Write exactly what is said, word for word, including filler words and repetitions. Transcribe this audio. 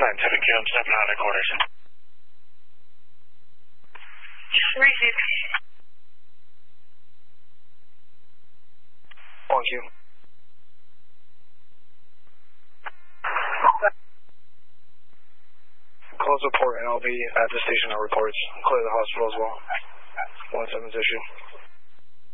nine seven Q, I'm stepping on headquarters. Receive. one Q. Close report and I'll be at the station on reports. Clear the hospital as well. one seven's issue.